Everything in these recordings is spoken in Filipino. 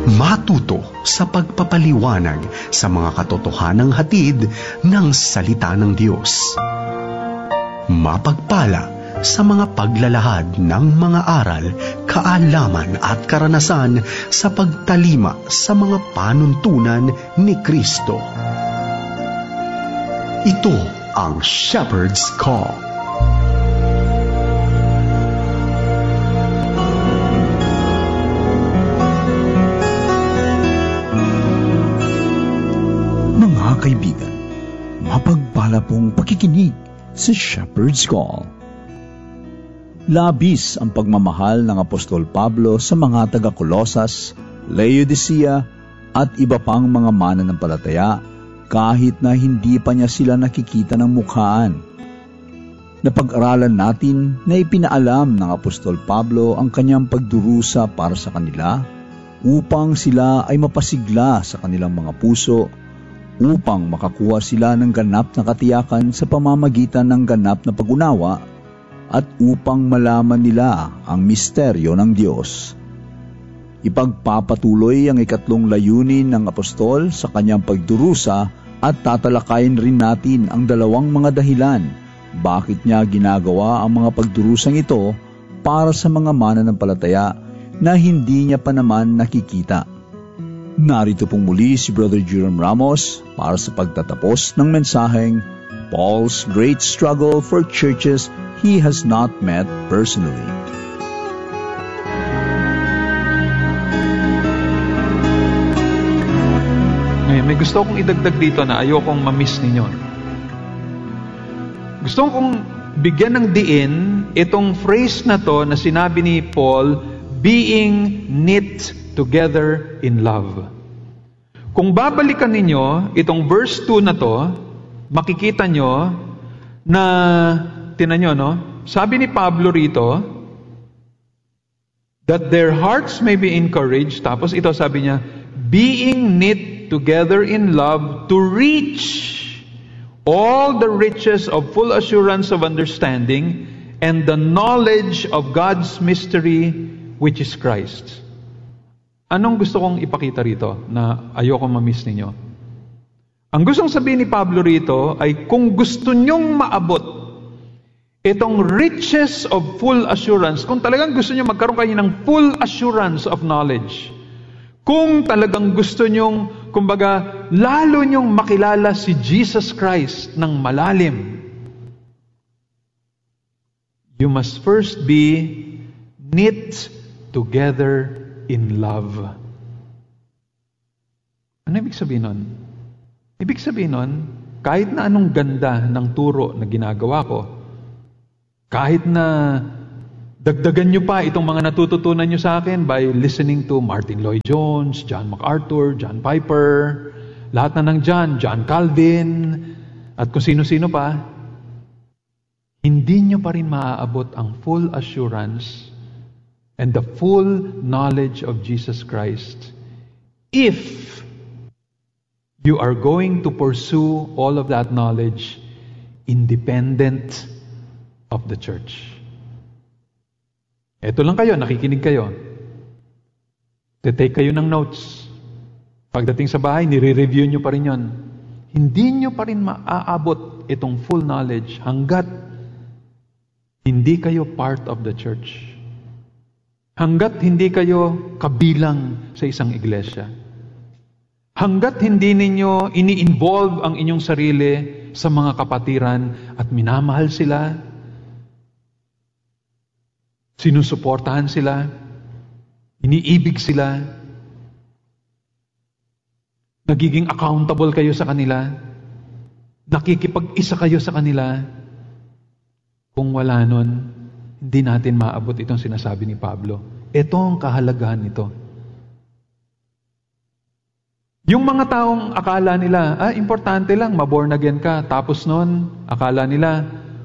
Matuto sa pagpapaliwanag sa mga katotohanang hatid ng salita ng Diyos. Mapagpala sa mga paglalahad ng mga aral, kaalaman at karanasan sa pagtalima sa mga panuntunan ni Kristo. Ito ang Shepherd's Call. Mga kaibigan, mapagpala pong pakikinig sa Shepherd's Call. Labis ang pagmamahal ng Apostol Pablo sa mga taga-Colosas, Laodicea at iba pang mga mananampalataya kahit na hindi pa niya sila nakikita ng mukhaan. Napag-aralan natin na ipinaalam ng Apostol Pablo ang kanyang pagdurusa para sa kanila upang sila ay mapasigla sa kanilang mga puso, upang makakuha sila ng ganap na katiyakan sa pamamagitan ng ganap na pag-unawa at upang malaman nila ang misteryo ng Diyos. Ipagpapatuloy ang ikatlong layunin ng apostol sa kanyang pagdurusa at tatalakayin rin natin ang dalawang mga dahilan bakit niya ginagawa ang mga pagdurusang ito para sa mga mananampalataya na hindi niya pa naman nakikita. Narito pong muli si Brother Jerome Ramos para sa pagtatapos ng mensaheng Paul's Great Struggle for Churches He Has Not Met Personally. Ngayon, may gusto kong idagdag dito na ayokong ma-miss ninyo. Gusto kong bigyan ng diin itong phrase na to na sinabi ni Paul, being knit together in love. Kung babalikan ninyo itong verse 2 na to, makikita nyo na, tinan nyo, no? Sabi ni Pablo rito, that their hearts may be encouraged. Tapos ito sabi niya, being knit together in love to reach all the riches of full assurance of understanding and the knowledge of God's mystery, which is Christ. Anong gusto kong ipakita rito na ayoko ma-miss ninyo? Ang gustong sabihin ni Pablo rito ay kung gusto nyong maabot itong riches of full assurance, kung talagang gusto nyo magkaroon kayo ng full assurance of knowledge, kung talagang gusto nyong, kumbaga, lalo nyong makilala si Jesus Christ ng malalim, you must first be knit together in love. Ano ibig sabihin nun? Ibig sabihin nun, kahit na anong ganda ng turo na ginagawa ko, kahit na dagdagan nyo pa itong mga natututunan nyo sa akin by listening to Martin Lloyd-Jones, John MacArthur, John Piper, lahat na ng John Calvin, at kung sino-sino pa, hindi nyo pa rin maaabot ang full assurance and the full knowledge of Jesus Christ if you are going to pursue all of that knowledge independent of the church. Eto lang kayo, nakikinig kayo. Take kayo ng notes. Pagdating sa bahay, nire-review nyo pa rin yon. Hindi nyo pa rin maaabot itong full knowledge hanggat hindi kayo part of the church. Hanggat hindi kayo kabilang sa isang iglesia. Hanggat hindi ninyo ini-involve ang inyong sarili sa mga kapatiran at minamahal sila, sinusuportahan sila, iniibig sila, nagiging accountable kayo sa kanila, nakikipag-isa kayo sa kanila, kung wala nun, hindi natin maabot itong sinasabi ni Pablo. Ito ang kahalagahan nito. Yung mga taong akala nila, importante lang, maborn again ka. Tapos nun, akala nila,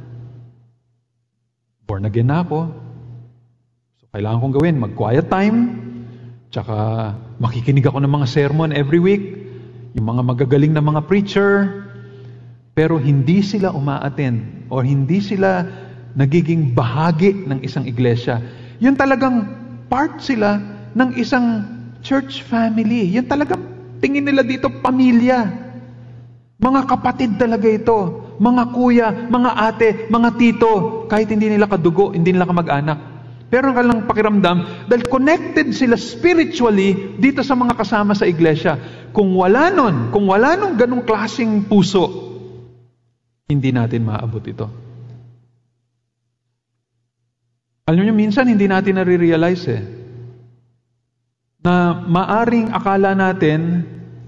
born again na ako. So, kailangan kong gawin, mag-quiet time, tsaka makikinig ako ng mga sermon every week, yung mga magagaling na mga preacher, pero hindi sila uma-attend or hindi sila nagiging bahagi ng isang iglesia. Yun talagang part sila ng isang church family. Yan talagang tingin nila dito, pamilya. Mga kapatid talaga ito. Mga kuya, mga ate, mga tito. Kahit hindi nila kadugo, hindi nila kamag-anak. Pero ang lang pakiramdam, dahil connected sila spiritually dito sa mga kasama sa iglesia. Kung wala nun ganong klaseng puso, hindi natin maaabot ito. Alam niyo, minsan hindi natin nare-realize na maaring akala natin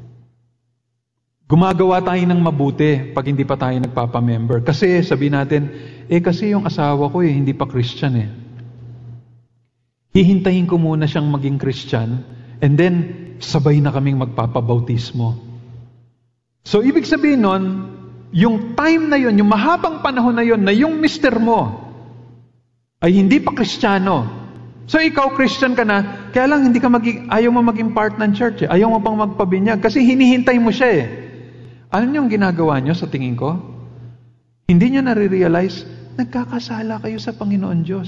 gumagawa tayo ng mabuti pag hindi pa tayo nagpapamember. Kasi sabi natin, kasi yung asawa ko hindi pa Christian Hihintayin ko muna siyang maging Christian and then sabay na kaming magpapabautismo. So ibig sabihin nun, yung time na yun, yung mahabang panahon na yun, na yung mister mo ay hindi pa Kristiyano. So ikaw Christian ka na, kaya lang ayaw mo maging part ng church Ayaw mo pang magpabinyag kasi hinihintay mo siya Alam niyo yung ginagawa niyo sa tingin ko? Hindi niyo nare-realize, nagkakasala kayo sa Panginoon Diyos.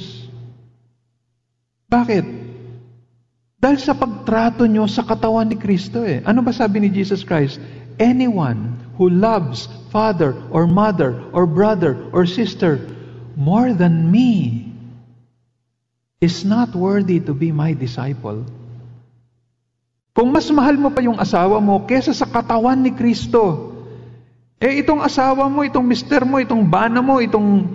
Bakit? Dahil sa pagtrato nyo sa katawan ni Kristo Ano ba sabi ni Jesus Christ? Anyone who loves father or mother or brother or sister more than me is not worthy to be my disciple. Kung mas mahal mo pa yung asawa mo kesa sa katawan ni Kristo, itong asawa mo, itong mister mo, itong bana mo, itong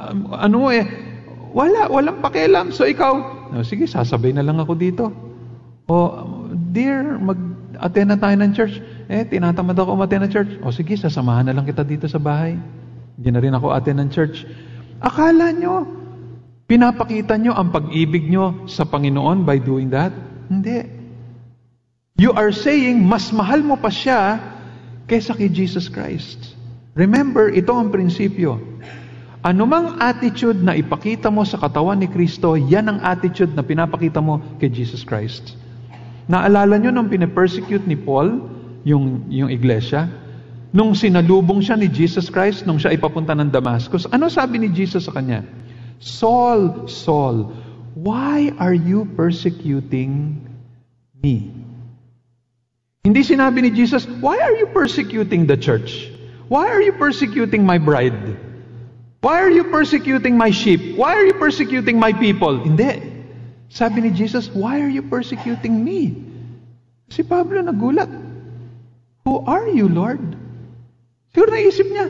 walang pakialam. So ikaw, sige, sasabay na lang ako dito. Dear, mag-attend na tayo ng church. Tinatamad ako umattend ng church. Sige, sasamahan na lang kita dito sa bahay. Hindi na rin ako attend ng church. Akala nyo, pinapakita nyo ang pag-ibig nyo sa Panginoon by doing that? Hindi. You are saying, mas mahal mo pa siya kaysa kay Jesus Christ. Remember, ito ang prinsipyo. Anumang attitude na ipakita mo sa katawan ni Kristo, yan ang attitude na pinapakita mo kay Jesus Christ. Naalala nyo nung pinapersecute ni Paul, yung iglesia? Nung sinalubong siya ni Jesus Christ, nung siya ipapunta ng Damascus, ano sabi ni Jesus sa kanya? Saul, Saul, why are you persecuting me? Hindi sinabi ni Jesus, why are you persecuting the church? Why are you persecuting my bride? Why are you persecuting my sheep? Why are you persecuting my people? Hindi. Sabi ni Jesus, why are you persecuting me? Si Pablo nagulat. Who are you, Lord? Siguro naisip niya,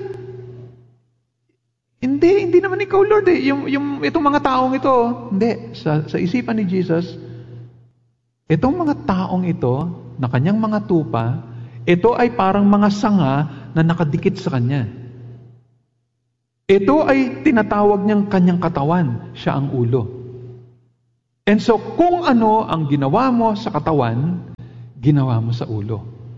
hindi naman ikaw, Lord. Itong mga taong ito, hindi. Sa isipan ni Jesus, itong mga taong ito, na kanyang mga tupa, ito ay parang mga sanga na nakadikit sa kanya. Ito ay tinatawag niyang kanyang katawan, siya ang ulo. And so, kung ano ang ginawa mo sa katawan, ginawa mo sa ulo.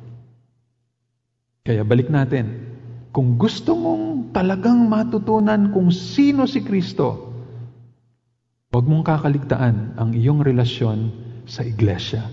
Kaya balik natin, kung gusto mong talagang matutunan kung sino si Kristo, huwag mong kakaligtaan ang iyong relasyon sa iglesia.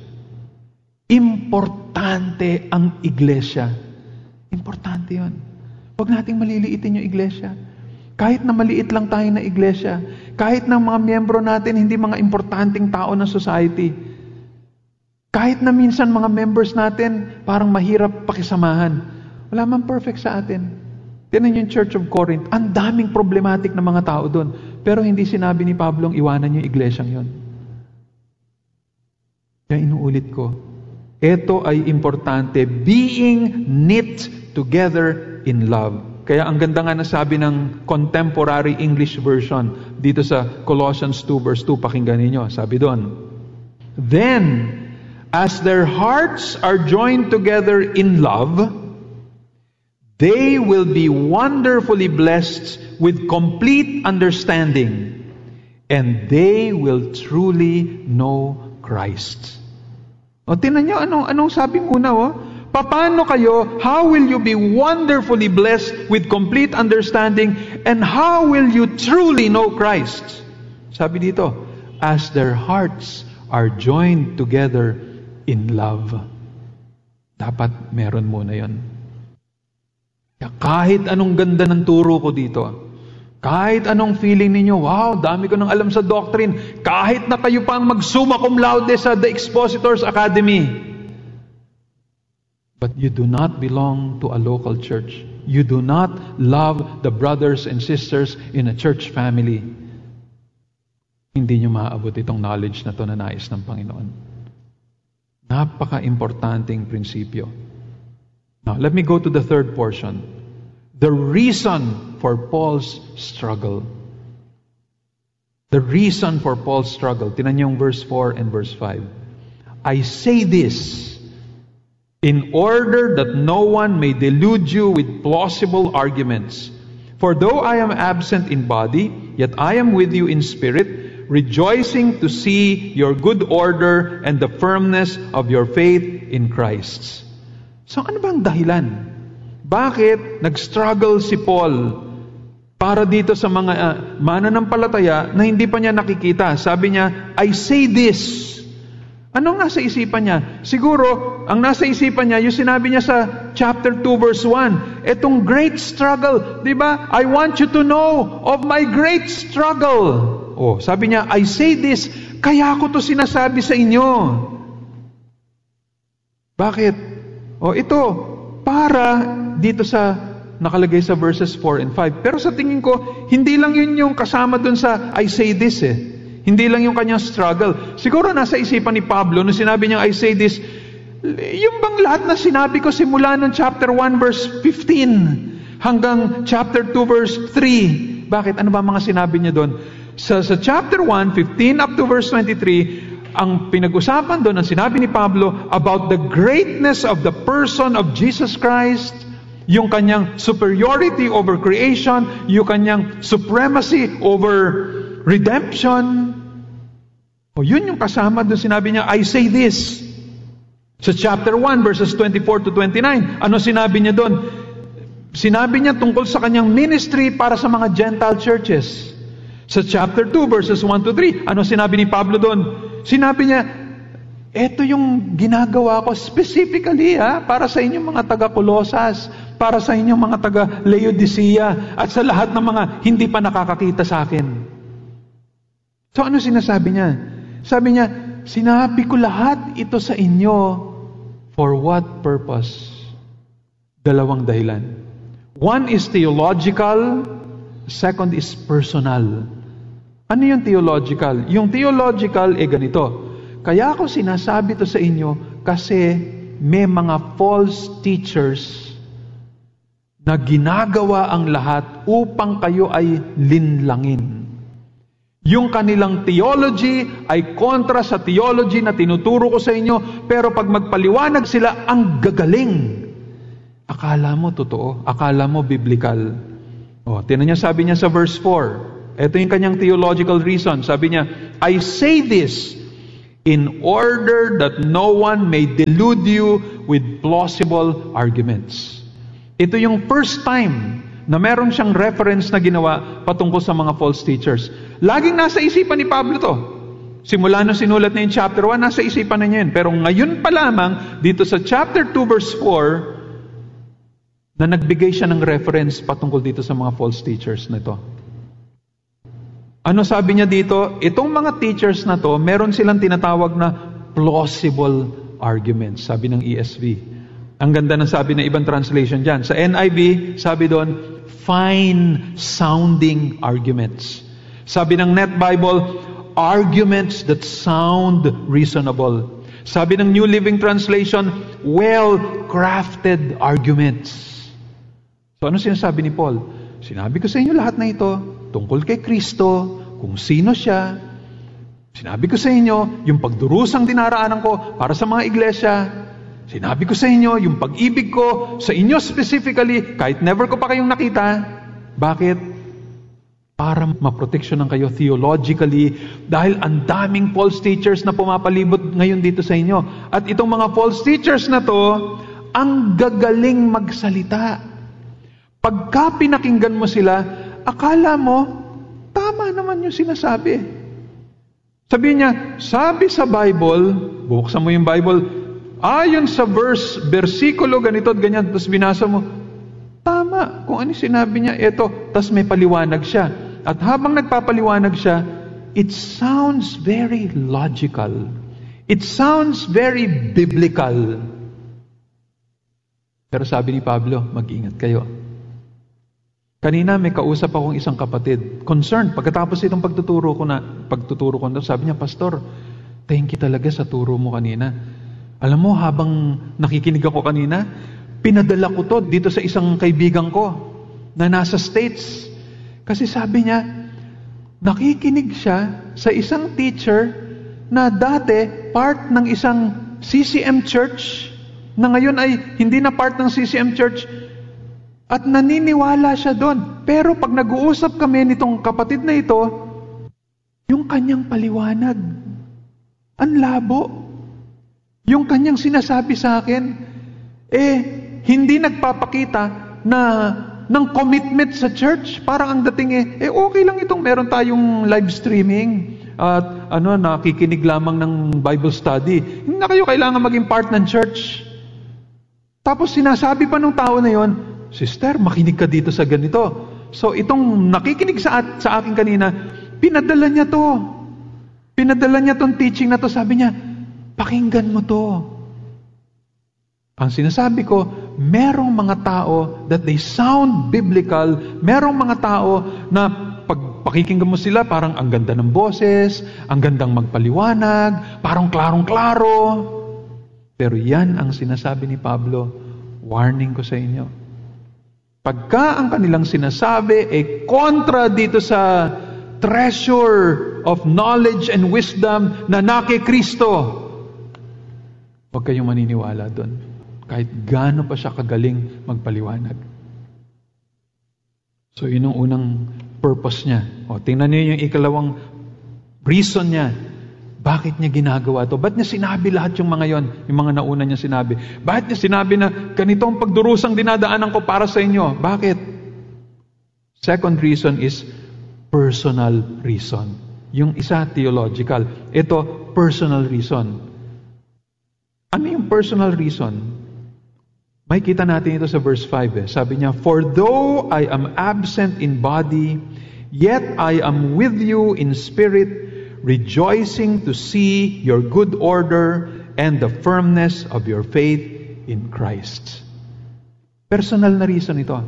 Importante ang iglesia. Importante yun. Huwag nating maliliitin yung iglesia. Kahit na maliit lang tayo na iglesia, kahit na mga miyembro natin hindi mga importanteng tao ng society, kahit na minsan mga members natin parang mahirap pakisamahan, wala man perfect sa atin. Tingnan yung Church of Corinth, ang daming problematic na mga tao doon, pero hindi sinabi ni Pablong iwanan yung iglesyang yon. Kaya inuulit ko, ito ay importante, being knit together in love. Kaya ang ganda nga nasabi ng Contemporary English Version dito sa Colossians 2 verse 2, pakinggan ninyo. Sabi doon, then, as their hearts are joined together in love, they will be wonderfully blessed with complete understanding, and they will truly know Christ. Tingnan nyo, anong sabi muna, paano kayo, how will you be wonderfully blessed with complete understanding, and how will you truly know Christ? Sabi dito, as their hearts are joined together in love. Dapat meron muna yon. Kahit anong ganda ng turo ko dito, Kahit anong feeling ninyo, wow, dami ko nang alam sa doctrine. Kahit na kayo pang mag-summa cum laude sa The Expositors Academy. But you do not belong to a local church. You do not love the brothers and sisters in a church family. Hindi nyo maaabot itong knowledge na to na nais ng Panginoon. Napaka-importanting prinsipyo. Now, let me go to the third portion. The reason for Paul's struggle. The reason for Paul's struggle. Tingnan niyo yung verse 4 and verse 5. I say this in order that no one may delude you with plausible arguments. For though I am absent in body, yet I am with you in spirit, rejoicing to see your good order and the firmness of your faith in Christ. So ano bang dahilan? Bakit nag-struggle si Paul para dito sa mga mananampalataya na hindi pa niya nakikita? Sabi niya, I say this. Anong nasa isipan niya? Siguro, ang nasa isipan niya, yung sinabi niya sa chapter 2 verse 1, etong great struggle, di ba? I want you to know of my great struggle. Oh, sabi niya, I say this, kaya ko to sinasabi sa inyo. Bakit? Oh, ito, para dito sa nakalagay sa verses 4 and 5. Pero sa tingin ko, hindi lang yun yung kasama dun sa I say this eh. Hindi lang yung kanyang struggle. Siguro nasa isipan ni Pablo, nung sinabi niya I say this, yung bang lahat na sinabi ko simula ng chapter 1 verse 15 hanggang chapter 2 verse 3. Bakit? Ano ba mga sinabi niya doon? Sa chapter 1, 15 up to verse 23, ang pinag-usapan doon, ang sinabi ni Pablo about the greatness of the person of Jesus Christ, yung kanyang superiority over creation, yung kanyang supremacy over redemption. O yun yung kasama doon, sinabi niya, I say this. Sa chapter 1, verses 24 to 29, ano sinabi niya doon? Sinabi niya tungkol sa kanyang ministry para sa mga Gentile churches. Sa chapter 2, verses 1 to 3, ano sinabi ni Pablo doon? Sinabi niya, eto yung ginagawa ko specifically para sa inyong mga taga-Colosas, para sa inyong mga taga-Laodicea, at sa lahat ng mga hindi pa nakakakita sa akin. So ano sinasabi niya? Sabi niya, sinabi ko lahat ito sa inyo for what purpose? Dalawang dahilan. One is theological, second is personal. Ano yung theological? Yung theological, ganito. Kaya ako sinasabi to sa inyo kasi may mga false teachers na ginagawa ang lahat upang kayo ay linlangin. Yung kanilang theology ay kontra sa theology na tinuturo ko sa inyo, pero pag magpaliwanag sila, ang gagaling. Akala mo totoo, akala mo biblical. Tingnan niya, sabi niya sa verse 4, ito yung kanyang theological reason. Sabi niya, I say this in order that no one may delude you with plausible arguments. Ito yung first time na meron siyang reference na ginawa patungkol sa mga false teachers. Laging nasa isipan ni Pablo to. Simula nung sinulat na yung chapter 1, nasa isipan na niya yun. Pero ngayon pa lamang, dito sa chapter 2 verse 4, na nagbigay siya ng reference patungkol dito sa mga false teachers na ito. Ano sabi niya dito? Itong mga teachers na to, meron silang tinatawag na plausible arguments, sabi ng ESV. Ang ganda ng sabi ng ibang translation dyan. Sa NIV, sabi doon, fine-sounding arguments. Sabi ng Net Bible, arguments that sound reasonable. Sabi ng New Living Translation, well-crafted arguments. So ano sinasabi ni Paul? Sinabi ko sa inyo lahat na ito tungkol kay Kristo, kung sino siya. Sinabi ko sa inyo yung pagdurusang dinaraanan ko para sa mga iglesia. Sinabi ko sa inyo yung pag-ibig ko sa inyo specifically, kahit never ko pa kayong nakita. Bakit? Para maproteksyonan kayo theologically, dahil ang daming false teachers na pumapalibot ngayon dito sa inyo. At itong mga false teachers na to, ang gagaling magsalita. Pagka pinakinggan mo sila, akala mo, tama naman yung sinasabi. Sabi niya, sabi sa Bible, buksan mo yung Bible, ayon sa versikulo, ganito at ganyan, tapos binasa mo, Tama, kung ano sinabi niya, eto, tas may paliwanag siya. At habang nagpapaliwanag siya, it sounds very logical. It sounds very biblical. Pero sabi ni Pablo, mag-ingat kayo. Kanina may kausap akong isang kapatid, concerned, pagkatapos itong pagtuturo ko na, sabi niya, Pastor, thank you talaga sa turo mo kanina. Alam mo, habang nakikinig ako kanina, pinadala ko to dito sa isang kaibigan ko na nasa States. Kasi sabi niya, nakikinig siya sa isang teacher na dati part ng isang CCM church, na ngayon ay hindi na part ng CCM church, at naniniwala siya doon. Pero pag nag-uusap kami nitong kapatid na ito, yung kanyang paliwanag, ang labo. Yung kanyang sinasabi sa akin, hindi nagpapakita na ng commitment sa church. Parang ang dating okay lang itong meron tayong live streaming at nakikinig lamang ng Bible study. Hindi na kayo kailangan maging part ng church. Tapos sinasabi pa ng tao na yon, Sister, makinig ka dito sa ganito. So itong nakikinig sa akin kanina, pinadala niya to. Pinadala niya tong teaching na to. Sabi niya, pakinggan mo to. Ang sinasabi ko, merong mga tao that they sound biblical. Merong mga tao na pag pakikinggan mo sila, parang ang ganda ng boses, ang gandang magpaliwanag, parang klarong-klaro. Pero yan ang sinasabi ni Pablo, warning ko sa inyo. Pagka ang kanilang sinasabi kontra dito sa treasure of knowledge and wisdom na kay Kristo, huwag kayong maniniwala doon. Kahit gaano pa siya kagaling magpaliwanag. So yun ang unang purpose niya. Tingnan niyo yung ikalawang reason niya. Bakit niya ginagawa to? Ba't niya sinabi lahat yung mga yon? Yung mga nauna niya sinabi. Bakit niya sinabi na ganito ang pagdurusang dinadaanan ko para sa inyo? Bakit? Second reason is personal reason. Yung isa, theological. Ito, personal reason. Ano yung personal reason? May kita natin ito sa verse 5. Sabi niya, For though I am absent in body, yet I am with you in spirit, rejoicing to see your good order and the firmness of your faith in Christ. Personal na reason ito.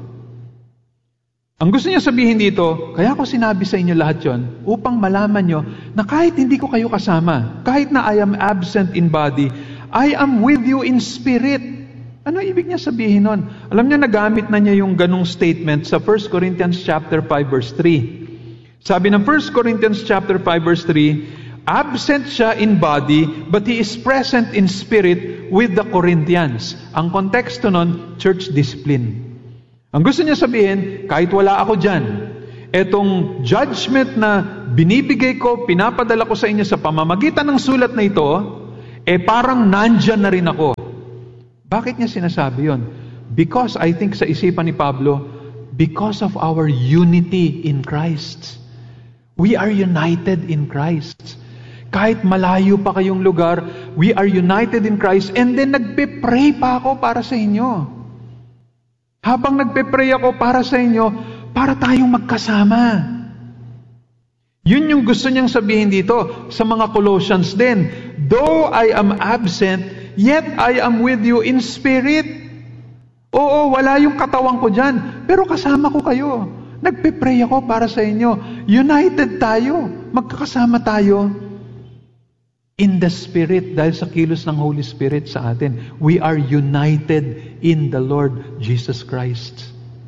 Ang gusto niya sabihin dito, kaya ko sinabi sa inyo lahat yon, upang malaman nyo na kahit hindi ko kayo kasama, kahit na I am absent in body, I am with you in spirit. Ano ibig niya sabihin nun? Alam niyo, nagamit na niya yung ganong statement sa 1 Corinthians chapter 5 verse 3. Sabi ng 1 Corinthians chapter 5 verse 3, absent siya in body, but he is present in spirit with the Corinthians. Ang konteksto nun, church discipline. Ang gusto niya sabihin, kahit wala ako dyan, etong judgment na binibigay ko, pinapadala ko sa inyo sa pamamagitan ng sulat na ito, parang nandyan na rin ako. Bakit niya sinasabi yon? Because I think sa isipan ni Pablo, because of our unity in Christ. We are united in Christ. Kahit malayo pa kayong lugar, we are united in Christ. And then nagpe-pray pa ako para sa inyo. Habang nagpe-pray ako para sa inyo, para tayong magkasama. Yun yung gusto niyang sabihin dito sa mga Colossians din. Though I am absent, yet I am with you in spirit. Oo, wala yung katawan ko dyan, pero kasama ko kayo. Nagpe-pray ako para sa inyo. United tayo. Magkakasama tayo in the Spirit dahil sa kilos ng Holy Spirit sa atin. We are united in the Lord Jesus Christ.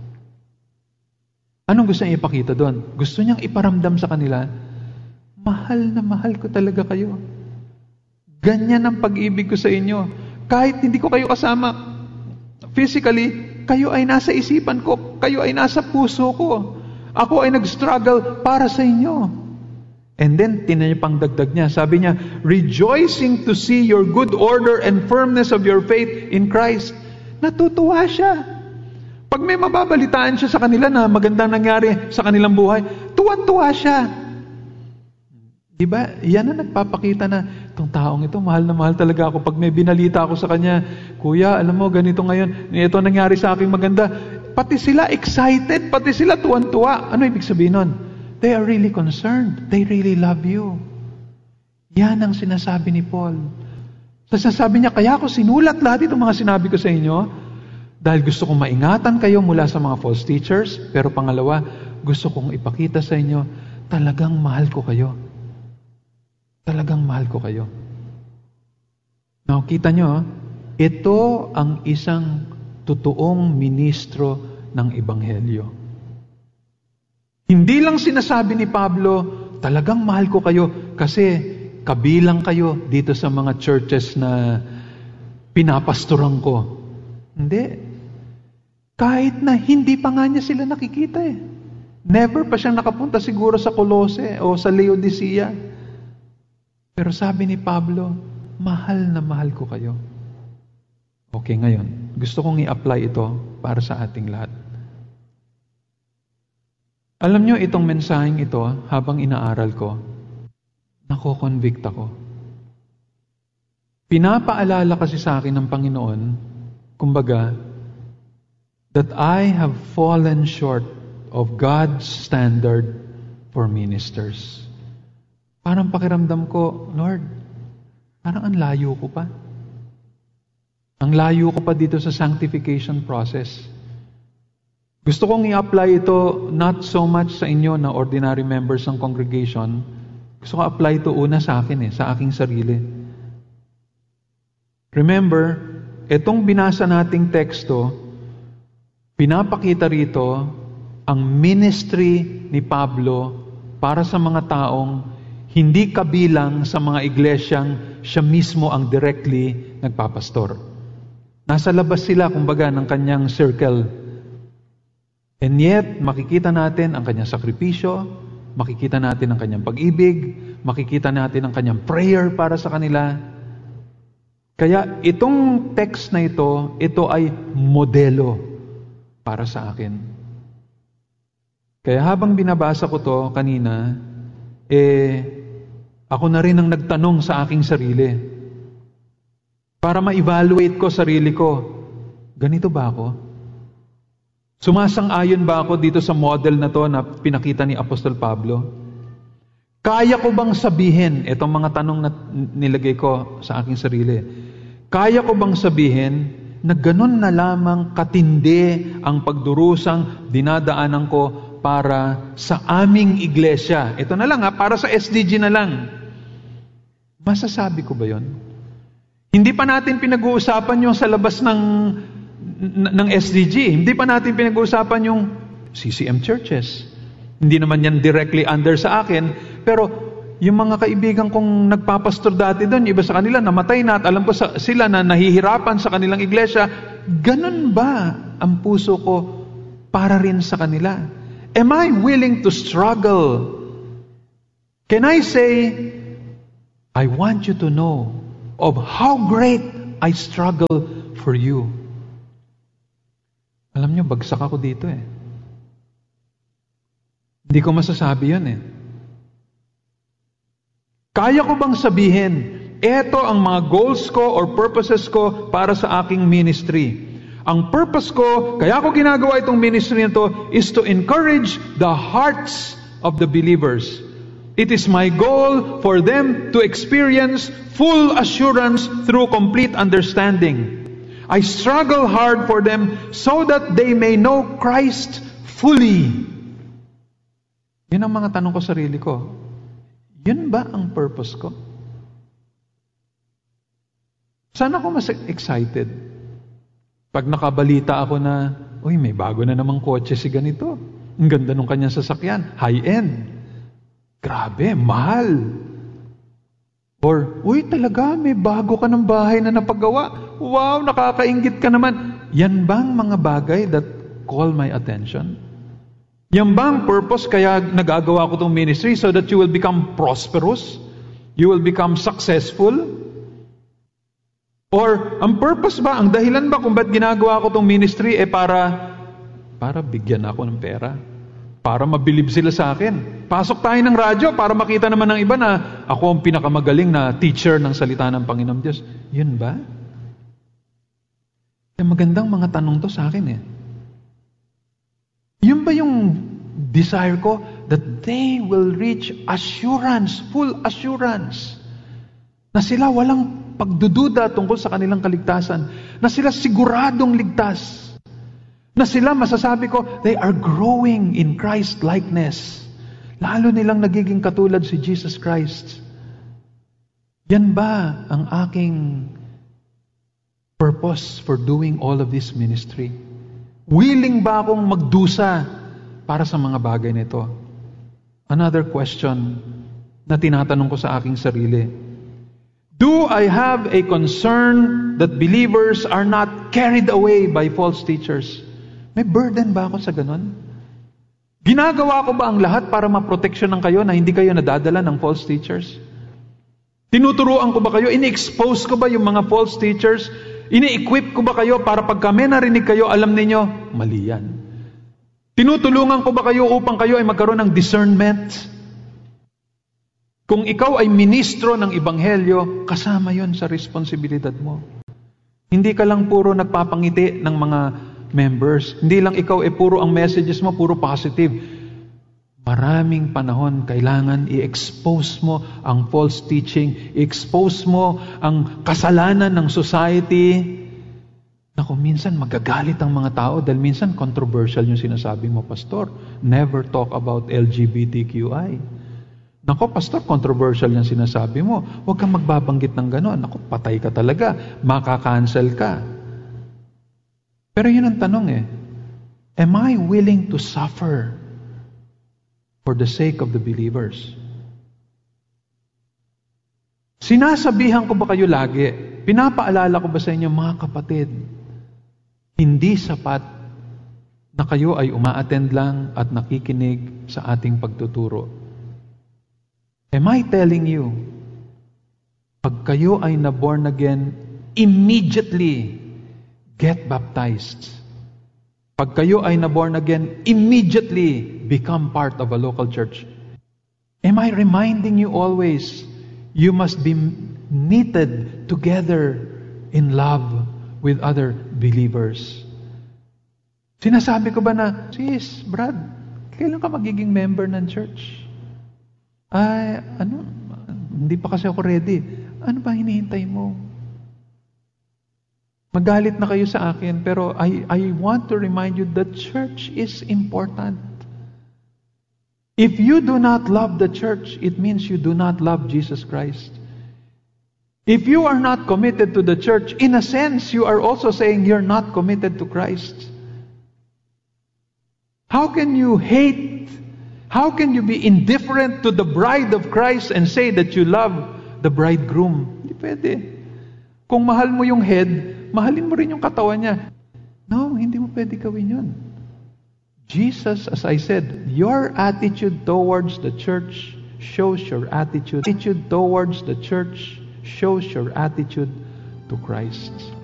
Anong gusto niya ipakita doon? Gusto niyang iparamdam sa kanila, mahal na mahal ko talaga kayo. Ganyan ang pag-ibig ko sa inyo. Kahit hindi ko kayo kasama physically, kayo ay nasa isipan ko, kayo ay nasa puso ko. Ako ay nag-struggle para sa inyo. And then, tinan niyo pang dagdag niya. Sabi niya, rejoicing to see your good order and firmness of your faith in Christ. Natutuwa siya. Pag may mababalitaan siya sa kanila na magandang nangyari sa kanilang buhay, tuwan-tuwa siya. Diba? Yan na nagpapakita na itong taong ito, mahal na mahal talaga ako. Pag may binalita ako sa kanya, Kuya, alam mo, ganito ngayon, ito nangyari sa aking maganda. pati sila excited, pati sila tuwan-tuwa. Ano ibig sabihin nun? They are really concerned. They really love you. Yan ang sinasabi ni Paul. Sasabi niya, kaya ako sinulat lahat itong mga sinabi ko sa inyo dahil gusto kong maingatan kayo mula sa mga false teachers. Pero pangalawa, gusto kong ipakita sa inyo, talagang mahal ko kayo. Talagang mahal ko kayo. Now, kita nyo, ito ang isang totoong ministro ng Ebanghelyo. Hindi lang sinasabi ni Pablo, talagang mahal ko kayo kasi kabilang kayo dito sa mga churches na pinapastoran ko. Hindi. Kahit na hindi pa nga niya sila nakikita eh. Never pa siyang nakapunta siguro sa Colossae o sa Laodicea. Pero sabi ni Pablo, mahal na mahal ko kayo. Okay, ngayon, gusto kong i-apply ito para sa ating lahat. Alam nyo, itong mensaheng ito, habang inaaral ko, nako-convict ako. Pinapaalala kasi sa akin ng Panginoon, kumbaga, that I have fallen short of God's standard for ministers. Parang pakiramdam ko, Lord, parang ang layo ko pa. Ang layo ko pa dito sa sanctification process. Gusto kong i-apply ito not so much sa inyo na ordinary members ng congregation. Gusto ko apply ito una sa akin sa aking sarili. Remember, itong binasa nating teksto, pinapakita rito ang ministry ni Pablo para sa mga taong hindi kabilang sa mga iglesyang siya mismo ang directly nagpapastor. Nasa labas sila, kumbaga, ng kanyang circle. And yet, makikita natin ang kanyang sakripisyo, makikita natin ang kanyang pag-ibig, makikita natin ang kanyang prayer para sa kanila. Kaya itong text na ito ay modelo para sa akin. Kaya habang binabasa ko to kanina, ako na rin ang nagtanong sa aking sarili. Para ma-evaluate ko sarili ko, ganito ba ako? Sumasang-ayon ba ako dito sa model na to na pinakita ni Apostol Pablo? Kaya ko bang sabihin, itong mga tanong na nilagay ko sa aking sarili, kaya ko bang sabihin na ganun na lamang katindi ang pagdurusang dinadaanan ko para sa aming iglesia? Ito na lang para sa SDG na lang. Masasabi ko ba yon? Hindi pa natin pinag-uusapan yung sa labas ng SDG. Hindi pa natin pinag-uusapan yung CCM churches. Hindi naman yan directly under sa akin. Pero yung mga kaibigan kong nagpapastor dati doon, iba sa kanila, namatay na at alam ko sila na nahihirapan sa kanilang iglesia. Ganun ba ang puso ko para rin sa kanila? Am I willing to struggle? Can I say, I want you to know of how great I struggle for you. Alam nyo, bagsak ako dito Hindi ko masasabi yun Kaya ko bang sabihin, eto ang mga goals ko or purposes ko para sa aking ministry. Ang purpose ko, kaya ko ginagawa itong ministry nito, is to encourage the hearts of the believers. It is my goal for them to experience full assurance through complete understanding. I struggle hard for them so that they may know Christ fully. Yun ang mga tanong ko sa sarili ko. Yun ba ang purpose ko? Saan ako mas excited? Pag nakabalita ako na, uy, may bago na namang kotse si ganito. Ang ganda nung kanyang sasakyan. High-end. Grabe, mahal. Or, uy, talaga, may bago ka ng bahay na napagawa. Wow, nakakainggit ka naman. Yan bang mga bagay that call my attention? Yan bang purpose kaya nagagawa ko itong ministry so that you will become prosperous? You will become successful? Or, ang purpose ba, ang dahilan ba kung ba't ginagawa ko itong ministry para bigyan ako ng pera? Para mabilib sila sa akin. Pasok tayo ng radyo para makita naman ng iba na ako ang pinakamagaling na teacher ng salita ng Panginoon Diyos. Yun ba? Magandang mga tanong to sa akin Yun ba yung desire ko? That they will reach assurance, full assurance. Na sila walang pagdududa tungkol sa kanilang kaligtasan. Na sila siguradong ligtas. Na sila, masasabi ko, they are growing in Christ-likeness. Lalo nilang nagiging katulad si Jesus Christ. Yan ba ang aking purpose for doing all of this ministry? Willing ba akong magdusa para sa mga bagay nito? Another question na tinatanong ko sa aking sarili. Do I have a concern that believers are not carried away by false teachers? May burden ba ako sa ganun? Ginagawa ko ba ang lahat para maproteksyonan kayo na hindi kayo nadadala ng false teachers? Tinuturuan ko ba kayo? Ini-expose ko ba yung mga false teachers? Ini-equip ko ba kayo para pag kami narinig kayo, alam ninyo, mali yan. Tinutulungan ko ba kayo upang kayo ay magkaroon ng discernment? Kung ikaw ay ministro ng Ebanghelyo, kasama yon sa responsibilidad mo. Hindi ka lang puro nagpapangiti ng mga members. Hindi lang ikaw puro ang messages mo, puro positive. Maraming panahon, kailangan i-expose mo ang false teaching, i-expose mo ang kasalanan ng society. Naku, minsan magagalit ang mga tao dahil minsan controversial yung sinasabi mo, Pastor. Never talk about LGBTQI. Naku, Pastor, controversial yung sinasabi mo. Huwag kang magbabanggit ng gano'n. Naku, patay ka talaga. Makakancel ka. Pero yun ang tanong Am I willing to suffer for the sake of the believers? Sinasabihan ko ba kayo lagi? Pinapaalala ko ba sa inyo, mga kapatid, hindi sapat na kayo ay umaattend lang at nakikinig sa ating pagtuturo. Am I telling you, pag kayo ay na-born again, immediately get baptized. Pag kayo ay na-born again, immediately become part of a local church. Am I reminding you always, you must be knitted together in love with other believers? Sinasabi ko ba na, sis, Brad, kailan ka magiging member ng church? Ay, hindi pa kasi ako ready. Ano ba hinihintay mo? Magalit na kayo sa akin, pero I want to remind you that church is important. If you do not love the church, it means you do not love Jesus Christ. If you are not committed to the church, in a sense, you are also saying you're not committed to Christ. How can you hate? How can you be indifferent to the bride of Christ and say that you love the bridegroom? Hindi pwede. Kung mahal mo yung head, mahalin mo rin yung katawan niya. No, hindi mo pwede gawin yun. Jesus, as I said, your attitude towards the church shows your attitude. Attitude towards the church shows your attitude to Christ.